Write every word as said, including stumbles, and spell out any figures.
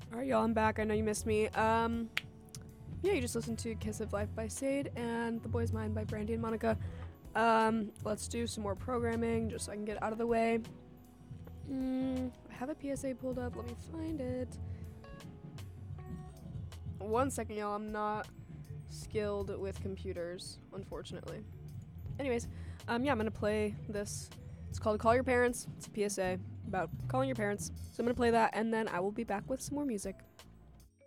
Alright, y'all, I'm back. I know you missed me. Um, yeah, you just listened to Kiss of Life by Sade and The Boy's Mind by Brandy and Monica. Um, let's do some more programming just so I can get out of the way. Mm, I have a P S A pulled up. Let me find it. One second, y'all. I'm not skilled with computers, unfortunately. Anyways, um, yeah, I'm gonna play this. It's called Call Your Parents. It's a P S A about calling your parents. So I'm gonna play that, and then I will be back with some more music.